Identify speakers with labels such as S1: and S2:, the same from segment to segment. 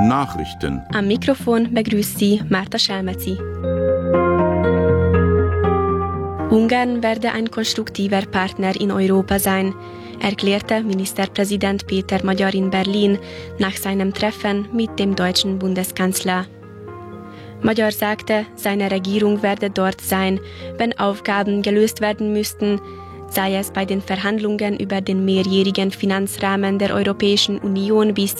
S1: Nachrichten.
S2: Am Mikrofon begrüßt Sie Marta Schelmezi. Ungarn werde ein konstruktiver Partner in Europa sein, erklärte Ministerpräsident Péter Magyar in Berlin nach seinem Treffen mit dem deutschen Bundeskanzler. Magyar sagte, seine Regierung werde dort sein, wenn Aufgaben gelöst werden müssten, sei es bei den Verhandlungen über den mehrjährigen Finanzrahmen der Europäischen Union bis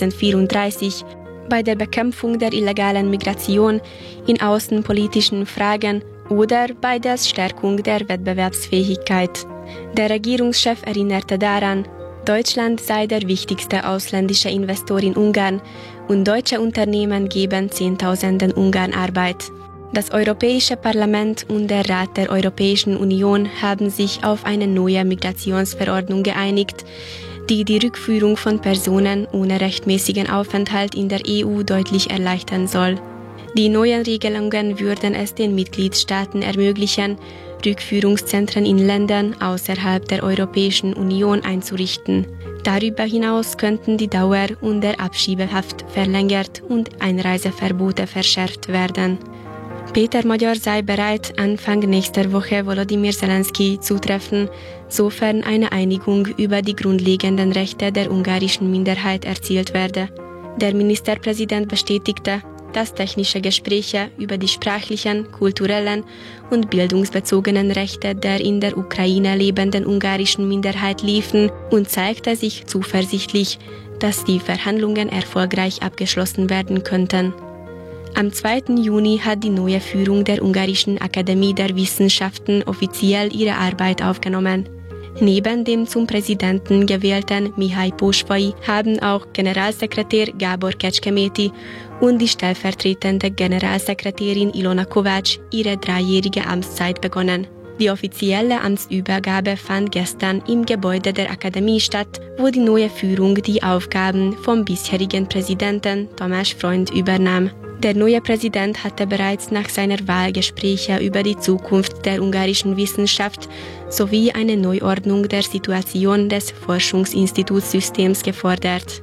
S2: 2034, bei der Bekämpfung der illegalen Migration, in außenpolitischen Fragen oder bei der Stärkung der Wettbewerbsfähigkeit. Der Regierungschef erinnerte daran, Deutschland sei der wichtigste ausländische Investor in Ungarn und deutsche Unternehmen geben Zehntausenden Ungarn Arbeit. Das Europäische Parlament und der Rat der Europäischen Union haben sich auf eine neue Migrationsverordnung geeinigt, die die Rückführung von Personen ohne rechtmäßigen Aufenthalt in der EU deutlich erleichtern soll. Die neuen Regelungen würden es den Mitgliedstaaten ermöglichen, Rückführungszentren in Ländern außerhalb der Europäischen Union einzurichten. Darüber hinaus könnten die Dauer und der Abschiebehaft verlängert und Einreiseverbote verschärft werden. Péter Magyar sei bereit, Anfang nächster Woche Volodymyr Zelensky zu treffen, sofern eine Einigung über die grundlegenden Rechte der ungarischen Minderheit erzielt werde. Der Ministerpräsident bestätigte, dass technische Gespräche über die sprachlichen, kulturellen und bildungsbezogenen Rechte der in der Ukraine lebenden ungarischen Minderheit liefen und zeigte sich zuversichtlich, dass die Verhandlungen erfolgreich abgeschlossen werden könnten. Am 2. Juni hat die neue Führung der Ungarischen Akademie der Wissenschaften offiziell ihre Arbeit aufgenommen. Neben dem zum Präsidenten gewählten Mihály Pósvai haben auch Generalsekretär Gábor Kecskemeti und die stellvertretende Generalsekretärin Ilona Kovács ihre 3-jährige Amtszeit begonnen. Die offizielle Amtsübergabe fand gestern im Gebäude der Akademie statt, wo die neue Führung die Aufgaben vom bisherigen Präsidenten Tamás Freund übernahm. Der neue Präsident hatte bereits nach seiner Wahl Gespräche über die Zukunft der ungarischen Wissenschaft sowie eine Neuordnung der Situation des Forschungsinstitutssystems gefordert.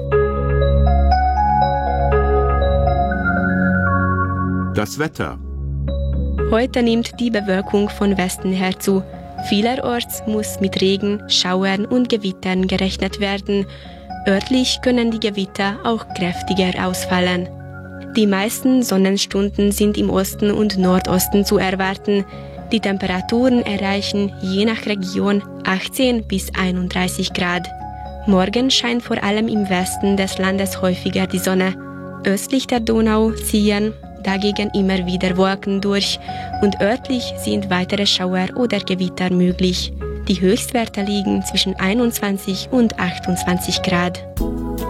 S1: Das Wetter.
S2: Heute nimmt die Bewölkung von Westen her zu. Vielerorts muss mit Regen, Schauern und Gewittern gerechnet werden. Örtlich können die Gewitter auch kräftiger ausfallen. Die meisten Sonnenstunden sind im Osten und Nordosten zu erwarten. Die Temperaturen erreichen je nach Region 18 bis 31 Grad. Morgen scheint vor allem im Westen des Landes häufiger die Sonne. Östlich der Donau ziehen dagegen immer wieder Wolken durch und örtlich sind weitere Schauer oder Gewitter möglich. Die Höchstwerte liegen zwischen 21 und 28 Grad.